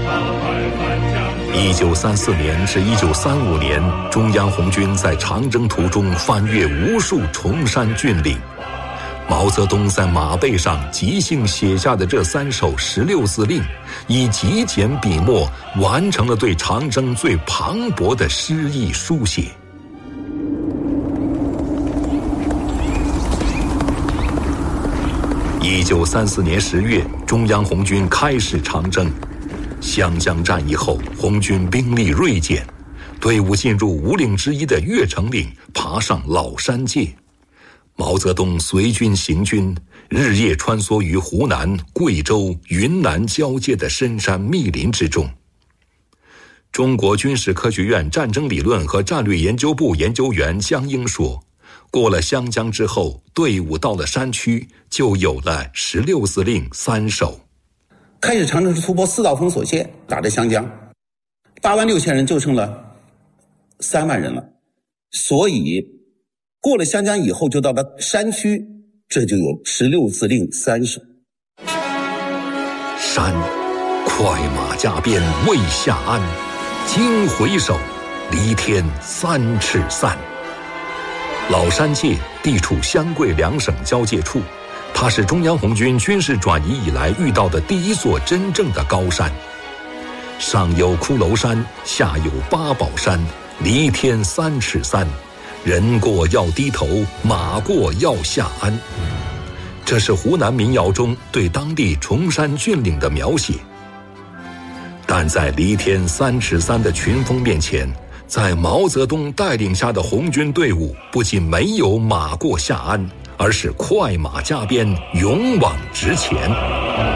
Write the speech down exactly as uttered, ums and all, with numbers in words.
一九三四年至一九三五年，中央红军在长征途中翻越无数崇山峻岭。毛泽东在马背上即兴写下的这三首十六字令，以极简笔墨完成了对长征最磅礴的诗意书写。一九三四年十月，中央红军开始长征。湘江战役后，红军兵力锐减，队伍进入五岭之一的越城岭，爬上老山界。毛泽东随军行军，日夜穿梭于湖南、贵州、云南交界的深山密林之中。中国军事科学院战争理论和战略研究部研究员江英说，过了湘江之后，队伍到了山区，就有了十六字令三首。 开始长征是突破四道封锁线，打着湘江，八万六千人就剩了三万人了，所以过了湘江以后就到了山区，这就有十六字令三首。 山，快马加鞭未下鞍，惊回首，离天三尺三。老山界地处湘桂两省交界处，它是中央红军军事转移以来遇到的第一座真正的高山。上有骷髅山，下有八宝山，离天三尺三，人过要低头，马过要下鞍。这是湖南民谣中对当地崇山峻岭的描写。但在离天三尺三的群峰面前，在毛泽东带领下的红军队伍不仅没有马过下鞍，而是快马加鞭，勇往直前。